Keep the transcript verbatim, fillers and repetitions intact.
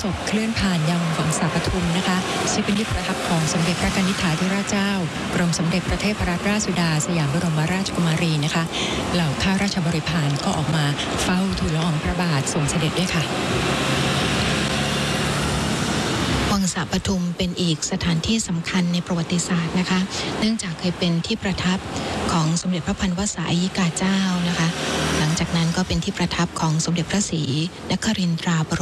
ศพเคลื่อนผ่านยังวังสาปทุมนะคะซึ่งเป็นที่ประทับของสมเด็จพระกนิษฐาธิราชเจ้ากรมสมเด็จพระเทพรัตนราชสุดาสยามบรมราชกุมารีนะคะเหล่าข้าราชบริพารก็ออกมาเฝ้าทูลละอองพระบาททรงเสด็จด้วยค่ะวังสาปทุมเป็นอีกสถานที่สำคัญในประวัติศาสตร์นะคะเนื่องจากเคยเป็นที่ประทับของสมเด็จพระพันวษาอัยกาเจ้านะคะหลังจากนั้นก็เป็นที่ประทับของสมเด็จพระศรีนครินทราบร